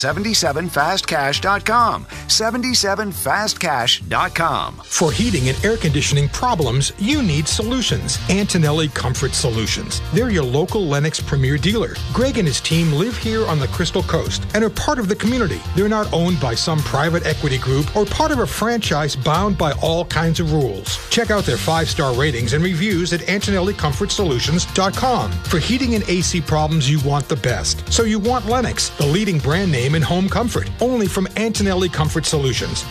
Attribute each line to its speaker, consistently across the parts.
Speaker 1: 77fastcash.com. 77fastcash.com.
Speaker 2: For heating and air conditioning problems, you need solutions. Antonelli Comfort Solutions. They're your local Lennox Premier dealer. Greg and his team live here on the Crystal Coast and are part of the community. They're not owned by some private equity group or part of a franchise bound by all kinds of rules. Check out their 5-star ratings and reviews at AntonelliComfortSolutions.com. For heating and AC problems, you want the best. So you want Lennox, the leading brand name in home comfort. Only from Antonelli Comfort Solutions.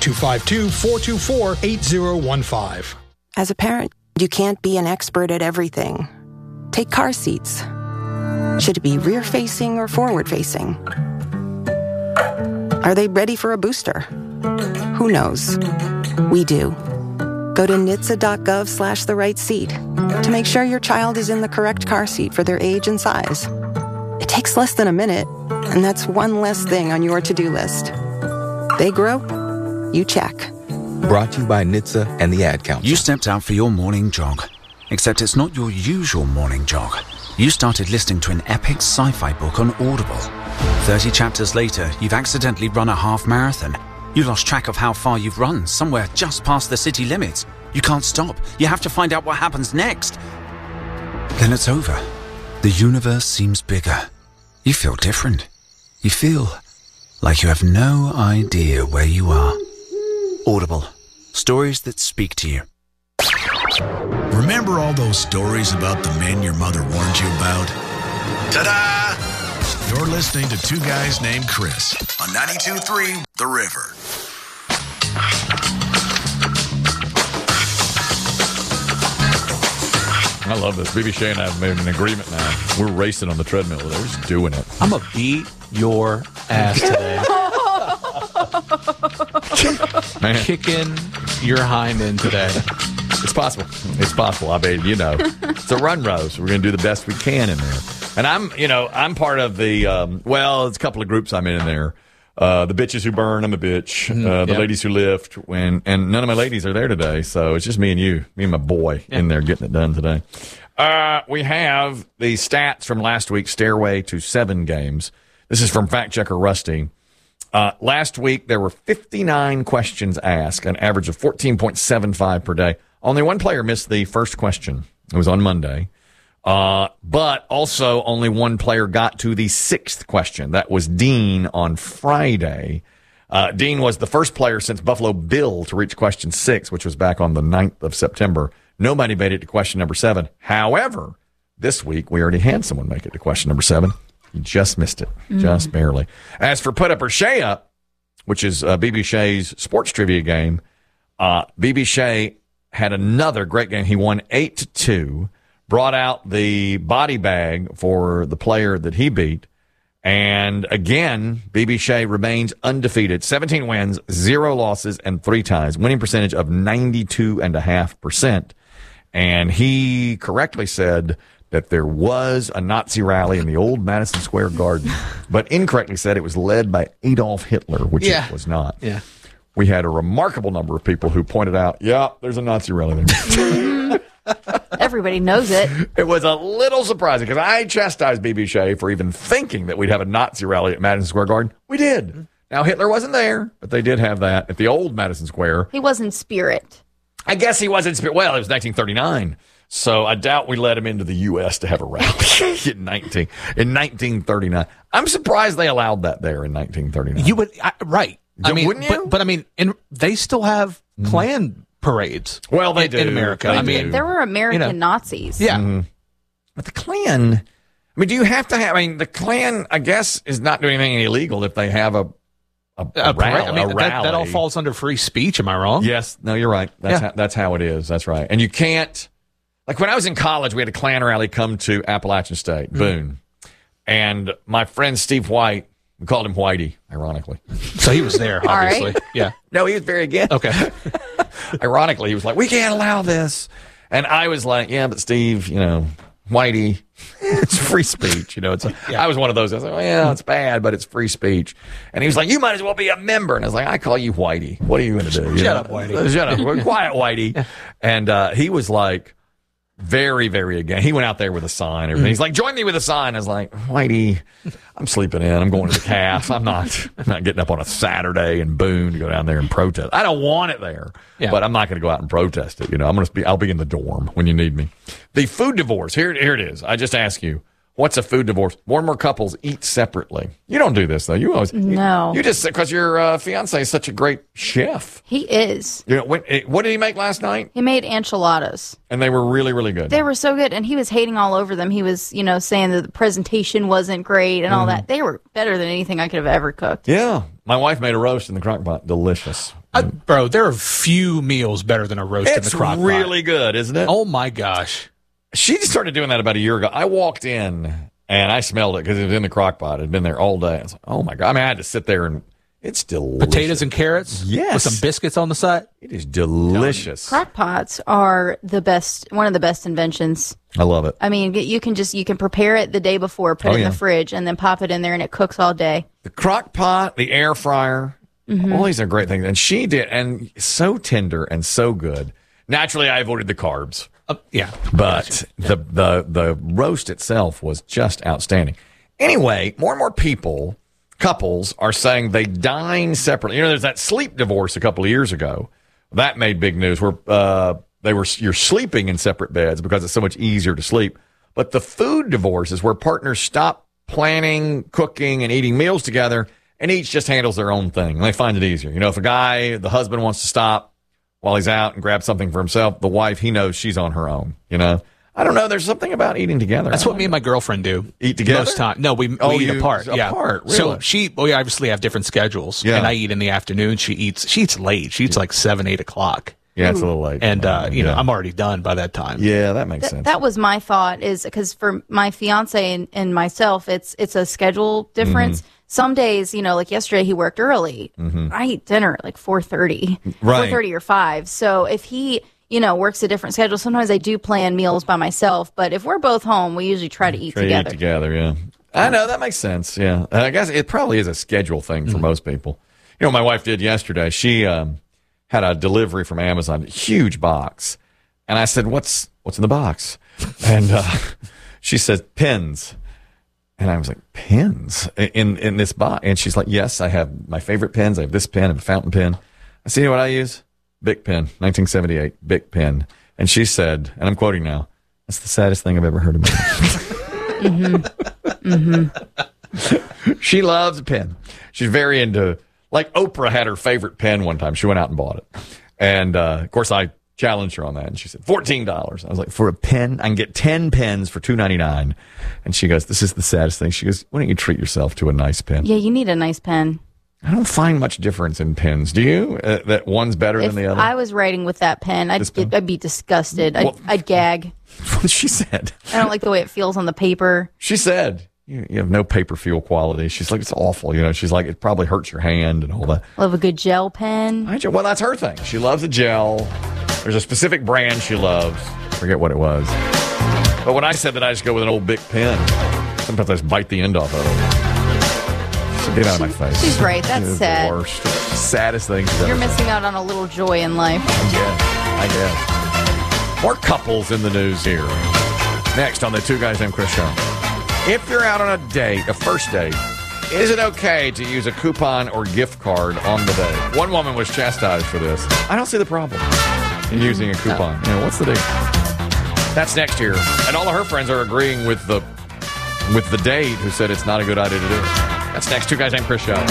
Speaker 2: 252-424-8015.
Speaker 3: As a parent, you can't be an expert at everything. Take car seats. Should it be rear-facing or forward-facing? Are they ready for a booster? Who knows? We do. Go to NHTSA.gov/the right seat to make sure your child is in the correct car seat for their age and size. It takes less than a minute, and that's one less thing on your to-do list. They grow, you check.
Speaker 4: Brought to you by NHTSA and the Ad Council.
Speaker 5: You stepped out for your morning jog, except it's not your usual morning jog. You started listening to an epic sci-fi book on Audible. 30 chapters later, you've accidentally run a half marathon. You lost track of how far you've run, somewhere just past the city limits. You can't stop. You have to find out what happens next. Then it's over. The universe seems bigger. You feel different. You feel like you have no idea where you are. Audible. Stories that speak to you.
Speaker 6: Remember all those stories about the men your mother warned you about? Ta-da! You're listening to Two Guys Named Chris on 92.3 The River.
Speaker 7: I love this. BB Shea and I have made an agreement now. We're racing on the treadmill. We're just doing it.
Speaker 8: I'm going to beat your ass today.
Speaker 7: Man.
Speaker 8: Kicking your hind end today.
Speaker 7: It's possible. It's possible. I mean, you know, it's a run row, so we're going to do the best we can in there. And I'm part of the, it's a couple of groups I'm in there. The bitches who burn, I'm a bitch. The ladies who lift, and none of my ladies are there today, so it's just me and my boy in there getting it done today. We have the stats from last week's Stairway to 7 games. This is from Fact Checker Rusty. Last week, there were 59 questions asked, an average of 14.75 per day. Only one player missed the first question. It was on Monday. But also only one player got to the 6th question. That was Dean on Friday. Dean was the first player since Buffalo Bill to reach question 6, which was back on the 9th of September. Nobody made it to question number 7. However, this week we already had someone make it to question number 7. He just missed it, just barely. As for Put Up or Shea Up, which is BB Shea's sports trivia game, BB Shea had another great game. He won 8-2. Brought out the body bag for the player that he beat. And again, BB Shea remains undefeated. 17 wins, 0 losses, and 3 ties. Winning percentage of 92.5%. And he correctly said that there was a Nazi rally in the old Madison Square Garden, but incorrectly said it was led by Adolf Hitler, which it was not. Yeah. We had a remarkable number of people who pointed out, there's a Nazi rally there.
Speaker 9: Everybody knows it.
Speaker 7: It was a little surprising because I chastised BB Shea for even thinking that we'd have a Nazi rally at Madison Square Garden. We did. Now, Hitler wasn't there, but they did have that at the old Madison Square.
Speaker 9: He was in spirit.
Speaker 7: I guess he was in spirit. Well, it was 1939, so I doubt we let him into the U.S. to have a rally in 1939. I'm surprised they allowed that there in 1939.
Speaker 8: You would, right.
Speaker 7: Wouldn't you?
Speaker 8: But they still have Klan parades.
Speaker 7: Well, they do.
Speaker 8: In America.
Speaker 9: There were American Nazis.
Speaker 8: Yeah.
Speaker 7: Mm-hmm. But the Klan, do you have to have, the Klan, I guess, is not doing anything illegal if they have a rally.
Speaker 8: That all falls under free speech. Am I wrong?
Speaker 7: Yes. No, you're right. That's how it is. That's right. And you can't, like when I was in college, we had a Klan rally come to Appalachian State, Boone. And my friend Steve White, we called him Whitey, ironically.
Speaker 8: So he was there, obviously.
Speaker 9: Right.
Speaker 8: Yeah.
Speaker 7: No, he was very against.
Speaker 8: Okay.
Speaker 7: Ironically, he was like, we can't allow this. And I was like, yeah, but Steve, Whitey, it's free speech. I was one of those. I was like, it's bad, but it's free speech. And he was like, you might as well be a member. And I was like, I call you Whitey. What are you going to do?
Speaker 8: Shut up, Whitey.
Speaker 7: Shut up. Quiet, Whitey. And he was like, very, very against. He went out there with a sign. Everything. He's like, join me with a sign. I was like, Whitey, I'm sleeping in. I'm going to the calf. I'm not getting up on a Saturday in Boone to go down there and protest. I don't want it there, but I'm not going to go out and protest it. I'll be in the dorm when you need me. The food divorce. Here it is. I just ask you. What's a food divorce? More and more couples eat separately. You don't do this, though. You always
Speaker 9: no.
Speaker 7: You just because your fiance is such a great chef.
Speaker 9: He is.
Speaker 7: What did he make last night?
Speaker 9: He made enchiladas,
Speaker 7: and they were really, really good.
Speaker 9: They were so good, and he was hating all over them. He was, saying that the presentation wasn't great and all that. They were better than anything I could have ever cooked.
Speaker 7: Yeah, my wife made a roast in the crock pot. Delicious.
Speaker 8: Bro, there are few meals better than a roast in the crock pot.
Speaker 7: It's really good, isn't it?
Speaker 8: Oh my gosh.
Speaker 7: She started doing that about a year ago. I walked in and I smelled it because it was in the crock pot. It had been there all day. I was like, oh my God. I mean, I had to sit there and it's delicious.
Speaker 8: Potatoes and carrots?
Speaker 7: Yes.
Speaker 8: With some biscuits on the side?
Speaker 7: It is delicious.
Speaker 9: Crock pots are the best, one of the best inventions.
Speaker 7: I love it.
Speaker 9: I mean, you can prepare it the day before, put it in the fridge, and then pop it in there and it cooks all day. The
Speaker 7: crock pot, the air fryer, all these are great things. And she did, and so tender and so good. Naturally, I avoided the carbs. But the roast itself was just outstanding. Anyway, more and more couples are saying they dine separately. There's that sleep divorce a couple of years ago. That made big news where you're sleeping in separate beds because it's so much easier to sleep. But the food divorce is where partners stop planning, cooking, and eating meals together, and each just handles their own thing. And they find it easier. If the husband wants to stop while he's out and grab something for himself, the wife, he knows she's on her own, I don't know. There's something about eating together.
Speaker 8: That's what me and my girlfriend do.
Speaker 7: Eat together?
Speaker 8: Most time. No, we eat apart.
Speaker 7: Apart, really?
Speaker 8: So we obviously have different schedules.
Speaker 7: Yeah.
Speaker 8: And I eat in the afternoon. She eats late. She eats like 7, 8 o'clock.
Speaker 7: Yeah, it's a little late.
Speaker 8: And, I'm already done by that time.
Speaker 7: Yeah, that makes sense.
Speaker 9: That was my thought, is because for my fiance and myself, it's a schedule difference. Some days, like yesterday, he worked early. I eat dinner at like 4:30,
Speaker 7: right.
Speaker 9: 4:30 or 5. So if he, works a different schedule, sometimes I do plan meals by myself. But if we're both home, we usually try to eat together.
Speaker 7: Eat together, yeah. I know, that makes sense, yeah. I guess it probably is a schedule thing for most people. My wife did yesterday. She had a delivery from Amazon, huge box. And I said, what's in the box? And she says, pens. And I was like, pens in this box? And she's like, yes, I have my favorite pens. I have this pen, I have a fountain pen. I said, what I use? Bic pen, 1978, Bic pen. And she said, and I'm quoting now, that's the saddest thing I've ever heard of. She loves a pen. She's very into, like Oprah had her favorite pen one time. She went out and bought it. And, of course, I challenged her on that. And she said, $14. I was like, for a pen? I can get 10 pens for $2.99. And she goes, this is the saddest thing. She goes, why don't you treat yourself to a nice pen?
Speaker 9: Yeah, you need a nice pen.
Speaker 7: I don't find much difference in pens. Do you? That one's better than the other?
Speaker 9: If I was writing with that pen, I'd be disgusted. I'd gag.
Speaker 7: What she said.
Speaker 9: I don't like the way it feels on the paper.
Speaker 7: She said, you have no paper feel quality. She's like, it's awful. She's like, it probably hurts your hand and all that.
Speaker 9: Love a good gel pen.
Speaker 7: Well, that's her thing. She loves a gel. There's a specific brand she loves. Forget what it was. But when I said that I just go with an old Bic pen, sometimes I just bite the end off of it. So get out of my face.
Speaker 9: She's right. That's sad.
Speaker 7: The worst. Saddest thing she's
Speaker 9: You're
Speaker 7: ever
Speaker 9: missing out on a little joy in life.
Speaker 7: I guess. More couples in the news here. Next on the Two Guys Named Chris show. If you're out on a first date, is it okay to use a coupon or gift card on the date? One woman was chastised for this. I don't see the problem in using a coupon. What's the deal? That's next year. And all of her friends are agreeing with the date who said it's not a good idea to do it. That's next. Two Guys Named Chris show.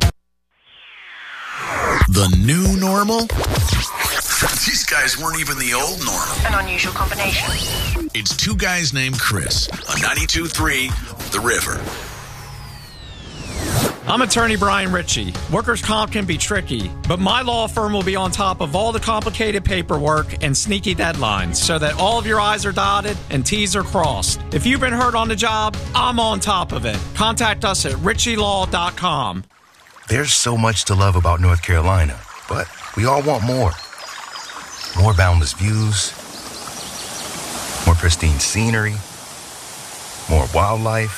Speaker 6: The new normal? These guys weren't even the old normal.
Speaker 1: An unusual combination.
Speaker 6: It's Two Guys Named Chris on 92.3 The River.
Speaker 10: I'm attorney Brian Ritchie. Workers' comp can be tricky, but my law firm will be on top of all the complicated paperwork and sneaky deadlines so that all of your I's are dotted and T's are crossed. If you've been hurt on the job, I'm on top of it. Contact us at ritchielaw.com.
Speaker 11: There's so much to love about North Carolina, but we all want more. More boundless views, more pristine scenery, more wildlife,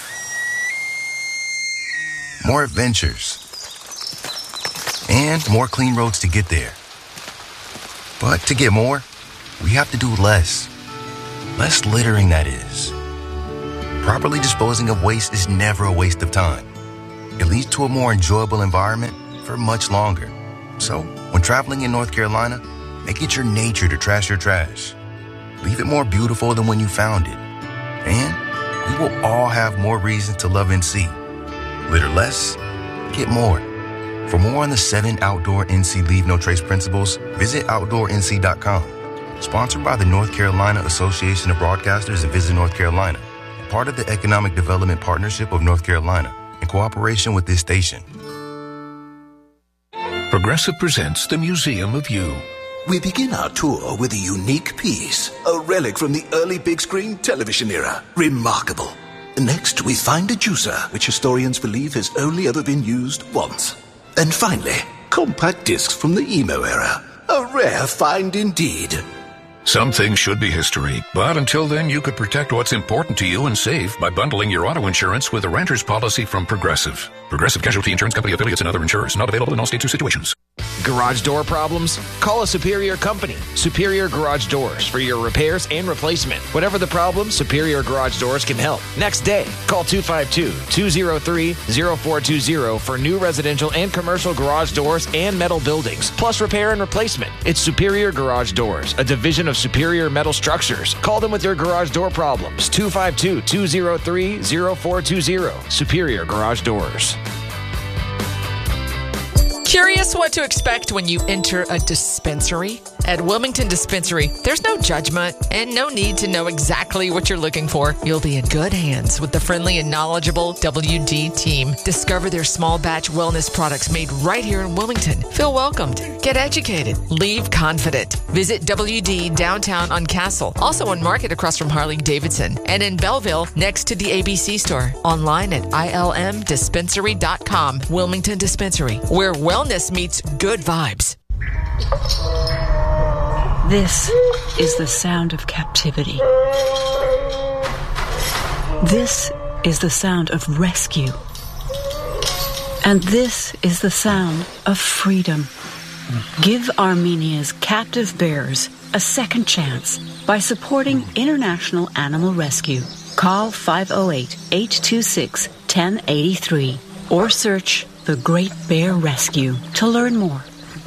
Speaker 11: more adventures, and more clean roads to get there. But to get more, we have to do less. less littering that is. Properly disposing of waste is never a waste of time. It leads to a more enjoyable environment for much longer. So, when traveling in North Carolina, make it your nature to trash your trash. Leave it more beautiful than when you found it. And we will all have more reasons to love NC. Litter less, get more. For more on the 7 outdoor NC Leave No Trace principles, visit OutdoorNC.com. Sponsored by the North Carolina Association of Broadcasters and Visit North Carolina. Part of the Economic Development Partnership of North Carolina, in cooperation with this station.
Speaker 12: Progressive presents the Museum of You.
Speaker 13: We begin our tour with a unique piece, a relic from the early big screen television era. Remarkable. Next, we find a juicer, which historians believe has only ever been used once. And finally, compact discs from the emo era. A rare find indeed.
Speaker 12: Some things should be history, but until then, you could protect what's important to you and save by bundling your auto insurance with a renter's policy from Progressive. Progressive Casualty Insurance Company affiliates and other insurers. Not available in all states or situations.
Speaker 14: Garage door problems? Call a Superior company. Superior Garage Doors for your repairs and replacement. Whatever the problem, Superior Garage Doors can help. Next day, call 252-203-0420 for new residential and commercial garage doors and metal buildings, plus repair and replacement. It's Superior Garage Doors, a division of Superior Metal Structures. Call them with your garage door problems. 252-203-0420. Superior Garage Doors.
Speaker 15: Curious what to expect when you enter a dispensary? At Wilmington Dispensary, there's no judgment and no need to know exactly what you're looking for. You'll be in good hands with the friendly and knowledgeable WD team. Discover their small batch wellness products made right here in Wilmington. Feel welcomed. Get educated. Leave confident. Visit WD downtown on Castle, also on Market across from Harley-Davidson, and in Belleville next to the ABC store. Online at ilmdispensary.com. Wilmington Dispensary, where wellness meets good vibes.
Speaker 16: This is the sound of captivity. This is the sound of rescue. And this is the sound of freedom. Give Armenia's captive bears a second chance by supporting International Animal Rescue. Call 508-826-1083 or search The Great Bear Rescue to learn more.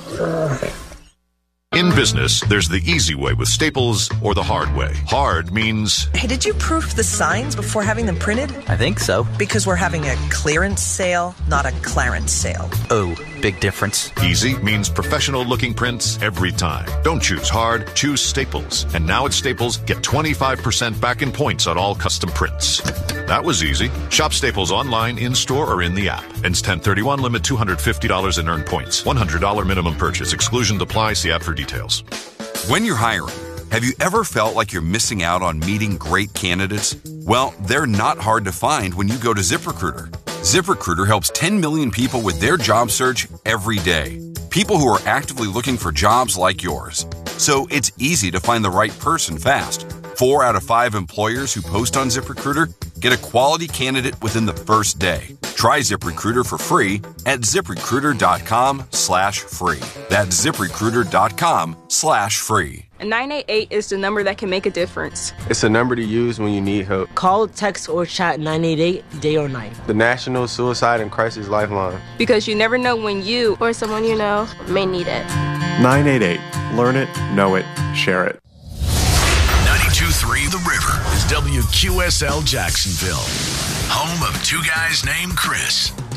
Speaker 17: In business, there's the easy way with Staples or the hard way. Hard means...
Speaker 18: Hey, did you proof the signs before having them printed?
Speaker 19: I think so.
Speaker 18: Because we're having a clearance sale, not a Clarence sale.
Speaker 19: Oh, big difference.
Speaker 17: Easy means professional-looking prints every time. Don't choose hard, choose Staples. And now at Staples, get 25% back in points on all custom prints. That was easy. Shop Staples online, in-store, or in the app. Ends 10/31, limit $250 in earned points. $100 minimum purchase. Exclusions apply. See app for details.
Speaker 20: When you're hiring, have you ever felt like you're missing out on meeting great candidates? Well, they're not hard to find when you go to ZipRecruiter. ZipRecruiter helps 10 million people with their job search every day. People who are actively looking for jobs like yours. So it's easy to find the right person fast. 4 out of 5 employers who post on ZipRecruiter get a quality candidate within the first day. Try ZipRecruiter for free at ZipRecruiter.com/free. That's ZipRecruiter.com/free.
Speaker 21: A 988 is the number that can make a difference.
Speaker 22: It's a number to use when you need help.
Speaker 23: Call, text, or chat 988 day or night.
Speaker 22: The National Suicide and Crisis Lifeline.
Speaker 21: Because you never know when you or someone you know may need it.
Speaker 22: 988. Learn it, know it, share it.
Speaker 6: 92.3 The River is WQSL Jacksonville, home of Two Guys Named Chris.